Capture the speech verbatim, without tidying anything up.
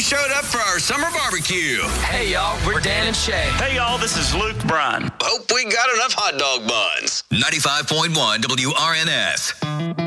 showed up for our summer barbecue. Hey, y'all, we're Dan and Shay. Hey, y'all, this is Luke Bryan. Hope we got enough hot dog buns. ninety-five point one W R N S.